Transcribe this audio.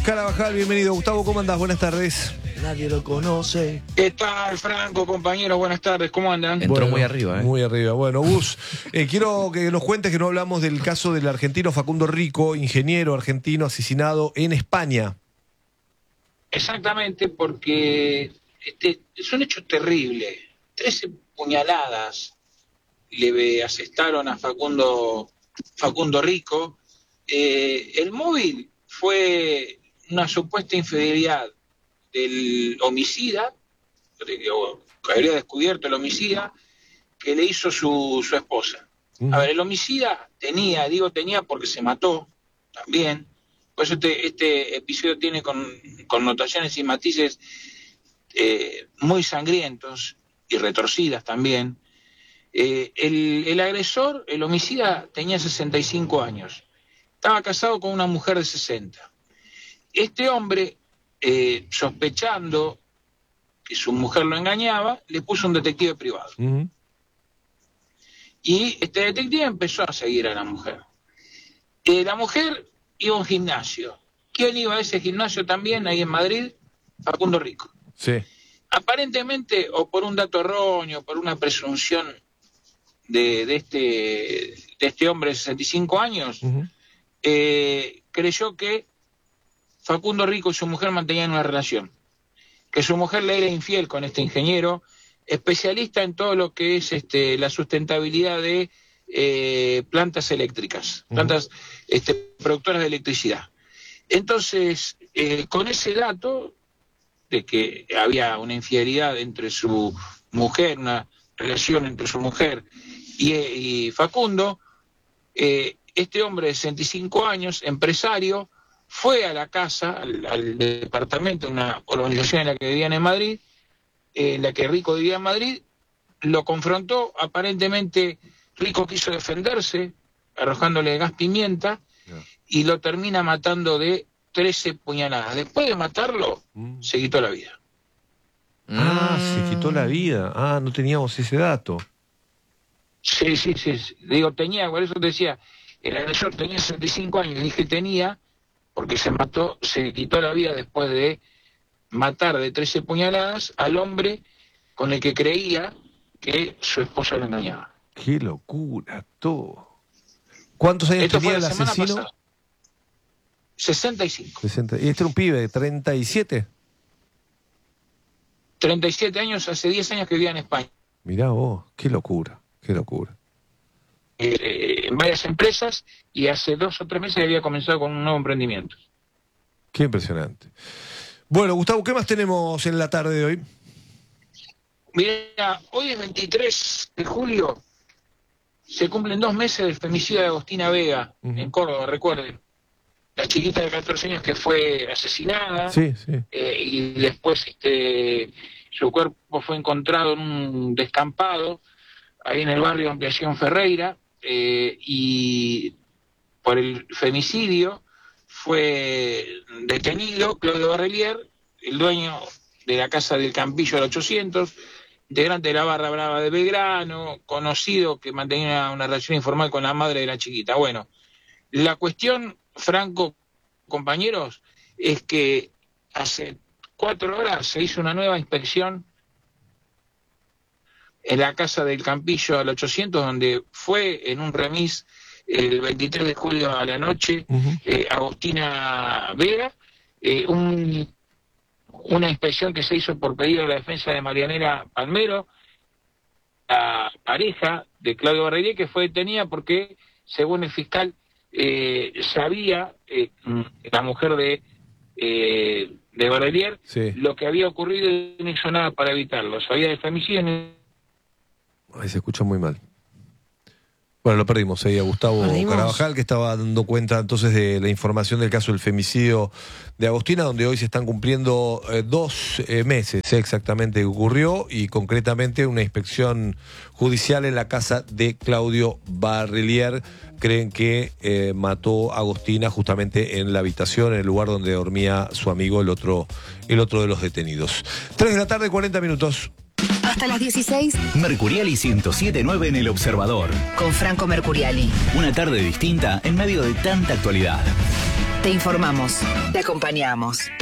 Carabajal, bienvenido. Gustavo, ¿cómo andás? Buenas tardes. Nadie lo conoce. ¿Qué tal, Franco, compañeros? Buenas tardes, ¿cómo andan? Entró muy arriba, ¿eh? Muy arriba. Bueno, Gus, quiero que nos cuentes que no hablamos del caso del argentino Facundo Rico, ingeniero argentino asesinado en España. Exactamente, porque es un hecho terrible. 13 puñaladas le asestaron a Facundo Rico. El móvil fue una supuesta infidelidad del homicida, que habría descubierto el homicida, que le hizo su esposa. A ver, el homicida tenía porque se mató también, por eso este episodio tiene connotaciones y matices muy sangrientos y retorcidas también. El agresor, el homicida, tenía 65 años. Estaba casado con una mujer de 60. Este hombre, sospechando que su mujer lo engañaba, le puso un detective privado. Y este detective empezó a seguir a la mujer. La mujer iba a un gimnasio. ¿Quién iba a ese gimnasio también ahí en Madrid? Facundo Rico. Sí. Aparentemente, o por un dato erróneo, por una presunción de este hombre de 65 años, creyó que Facundo Rico y su mujer mantenían una relación, que su mujer le era infiel con este ingeniero, especialista en todo lo que es la sustentabilidad de plantas eléctricas, plantas productoras de electricidad. Entonces, con ese dato de que había una infidelidad entre su mujer, una relación entre su mujer y Facundo, este hombre de 65 años, empresario, fue a la casa, al departamento, una organización en la que vivían en Madrid, en la que Rico vivía en Madrid, lo confrontó. Aparentemente Rico quiso defenderse, arrojándole gas pimienta, y lo termina matando de 13 puñaladas. Después de matarlo, se quitó la vida. Se quitó la vida. No teníamos ese dato. Sí. Digo, tenía, por eso te decía, el agresor tenía 65 años, dije tenía, porque se quitó la vida después de matar de 13 puñaladas al hombre con el que creía que su esposa lo engañaba. ¡Qué locura todo! ¿Cuántos años tenía el asesino? Pasada. 65. 60. ¿Y este era un pibe de 37? 37 años, hace 10 años que vivía en España. Mirá vos, qué locura. En varias empresas, y hace 2 o 3 meses había comenzado con un nuevo emprendimiento. Qué impresionante. Bueno, Gustavo, ¿qué más tenemos en la tarde de hoy? Mira, hoy es 23 de julio, se cumplen 2 meses del femicidio de Agostina Vega, en Córdoba, recuerden. La chiquita de 14 años que fue asesinada, sí. Y después su cuerpo fue encontrado en un descampado, ahí en el barrio de Ampliación Ferreira, y por el femicidio fue detenido Claudio Barrelier, el dueño de la casa del Campillo al 800, integrante de la Barra Brava de Belgrano, conocido que mantenía una relación informal con la madre de la chiquita. Bueno, la cuestión, Franco, compañeros, es que hace 4 horas se hizo una nueva inspección en la casa del Campillo al 800, donde fue en un remis el 23 de julio a la noche Agostina Vega, una inspección que se hizo por pedido de la defensa de Marianela Palmero, la pareja de Claudio Barrelier, que fue detenida porque, según el fiscal, sabía la mujer de Barrelier, lo que había ocurrido y no hizo nada para evitarlo. Sabía del femicidio. Ahí se escucha muy mal. Bueno, lo perdimos ahí a Gustavo Carabajal, que estaba dando cuenta entonces de la información del caso del femicidio de Agostina, donde hoy se están cumpliendo 2 meses exactamente que ocurrió, y concretamente una inspección judicial en la casa de Claudio Barrelier. Creen que mató a Agostina justamente en la habitación, en el lugar donde dormía su amigo, el otro de los detenidos. 3 de la tarde, 40 minutos. Hasta las 16. Mercuriali 107.9 en El Observador. Con Franco Mercuriali. Una tarde distinta en medio de tanta actualidad. Te informamos, te acompañamos.